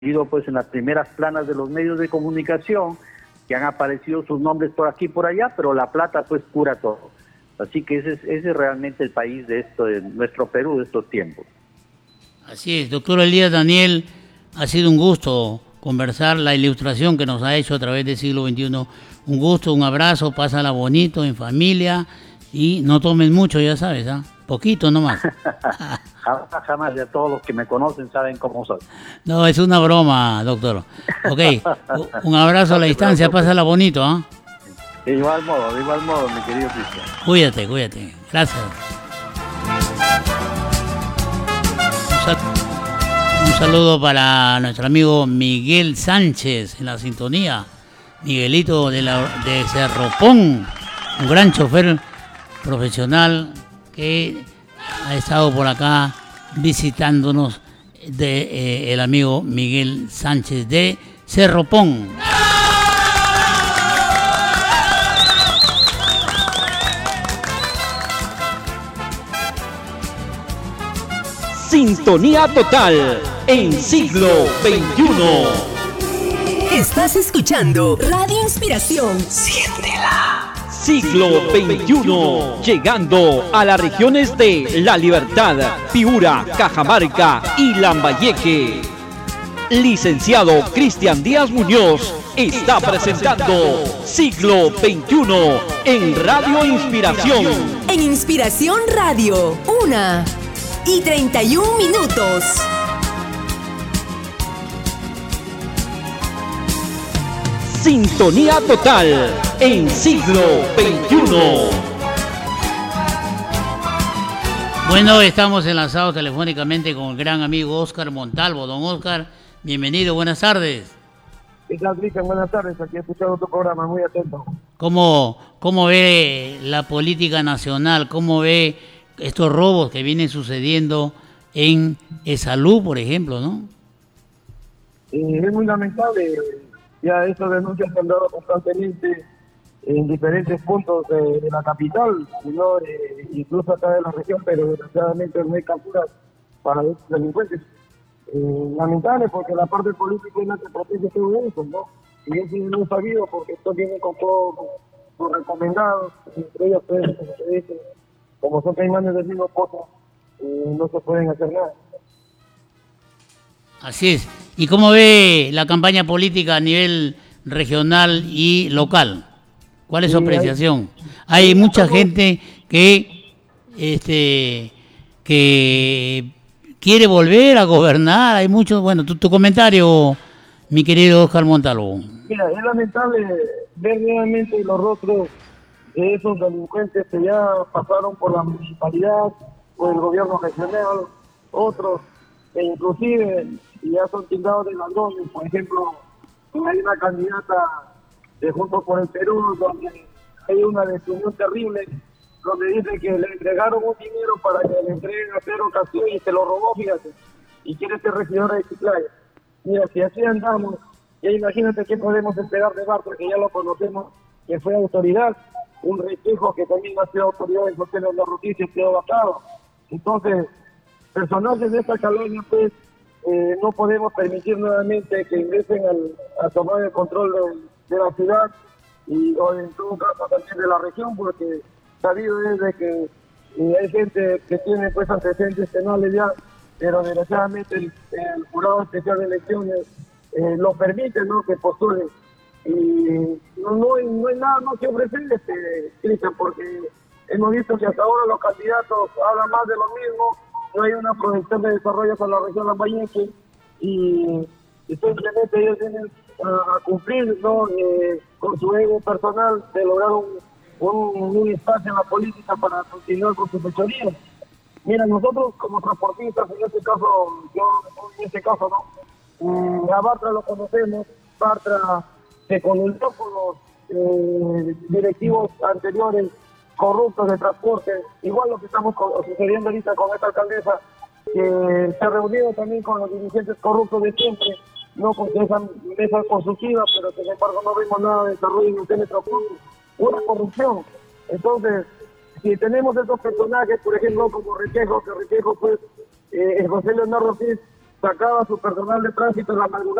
ido pues en las primeras planas de los medios de comunicación, que han aparecido sus nombres por aquí y por allá, pero la plata pues cura todo. Así que ese es realmente el país de nuestro Perú de estos tiempos. Así es, doctor Elías Daniel, ha sido un gusto conversar, la ilustración que nos ha hecho a través del siglo XXI. Un gusto, un abrazo, pásala bonito, en familia, y no tomen mucho, ya sabes, ¿ah? Poquito nomás. Jamás, ya todos los que me conocen saben cómo soy. No, es una broma, doctor. Ok, un abrazo a la distancia, pásala bonito, ¿ah? De igual modo, mi querido Cristian. Cuídate. Gracias. Un saludo para nuestro amigo Miguel Sánchez en la sintonía. Miguelito de Cerropón, un gran chofer profesional que ha estado por acá visitándonos, el amigo Miguel Sánchez de Cerropón. Sintonía total en siglo XXI. Estás escuchando Radio Inspiración. Siéntela. Siglo XXI, llegando a las regiones de La Libertad, Piura, Cajamarca y Lambayeque. Licenciado Cristian Díaz Muñoz está presentando Siglo XXI en Radio Inspiración. En Inspiración Radio, 1:31. Sintonía total en siglo XXI. Bueno, estamos enlazados telefónicamente con el gran amigo Óscar Montalvo. Don Óscar, bienvenido, buenas tardes. ¿Qué tal, Cristian? Buenas tardes, aquí escuchando tu programa, muy atento. ¿Cómo ve la política nacional? ¿Cómo ve estos robos que vienen sucediendo en Salud, por ejemplo, no? Es muy lamentable. Ya estas denuncias se han dado constantemente en diferentes puntos de la capital, ¿no? Incluso acá de la región, pero desgraciadamente no hay capturas para estos delincuentes. Lamentable porque la parte política es la que protege todo eso, ¿no? Y eso no es sabido porque esto viene con todos los recomendados, entre ellos como son caimanes del mismo pozo, no se pueden hacer nada. Así es. ¿Y cómo ve la campaña política a nivel regional y local? ¿Cuál es su apreciación? Hay mucha gente que quiere volver a gobernar. Hay muchos. Bueno, tu comentario, mi querido Óscar Montalvo. Mira, es lamentable ver nuevamente los rostros de esos delincuentes que ya pasaron por la municipalidad, por el gobierno regional, otros que inclusive ya son tildados de ladrones. Por ejemplo, hay una candidata de Juntos por el Perú donde hay una desunión terrible, donde dice que le entregaron un dinero para que le entreguen a Pedro Castillo y se lo robó, fíjate, y quiere ser regidora de Chiclayo. Mira, si así andamos, ya imagínate qué podemos esperar de Bartra, que ya lo conocemos, que fue autoridad, un Requejo que también ha sido autoridad en José León Rutis, quedó vacado. Entonces, personajes de esta colonia, pues, no podemos permitir nuevamente que ingresen a tomar el control de la ciudad y o en todo caso también de la región, porque sabido es de que hay gente que tiene pues antecedentes penales ya, pero desgraciadamente el jurado especial de elecciones lo permite, ¿no?, que postulen. Y no hay nada más que ofrecer, Cristian, porque hemos visto que hasta ahora los candidatos hablan más de lo mismo. No hay una proyección de desarrollo para la región Lambayeque y simplemente ellos vienen a cumplir, ¿no?, con su ego personal de lograr un espacio en la política para continuar con sus fechorías. Mira, nosotros como transportistas, en este caso, ¿no? A Bartra lo conocemos. Bartra se conultó con los directivos anteriores corruptos de transporte, igual lo que estamos sucediendo ahorita con esta alcaldesa, que se ha reunido también con los dirigentes corruptos de siempre, no con esa mesa constructiva, pero sin embargo no vemos nada de desarrollo en el metropúblico, una corrupción. Entonces, si tenemos estos personajes, por ejemplo, como Requejo, que Requejo, pues, José Leonardo Ortiz sacaba a su personal de tránsito en la madrugada